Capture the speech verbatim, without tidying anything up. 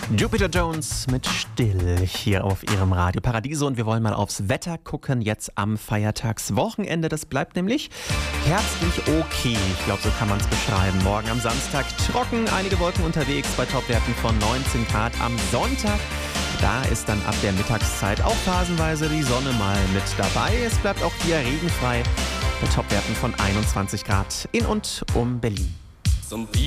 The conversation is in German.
Jupiter Jones mit Still hier auf ihrem Radio Paradiso und wir wollen mal aufs Wetter gucken jetzt am Feiertagswochenende. Das bleibt nämlich herbstlich okay. Ich glaube, so kann man es beschreiben. Morgen am Samstag trocken, einige Wolken unterwegs bei Topwerten von neunzehn Grad. Am Sonntag, da ist dann ab der Mittagszeit auch phasenweise die Sonne mal mit dabei. Es bleibt auch hier regenfrei bei Topwerten von einundzwanzig Grad in und um Berlin.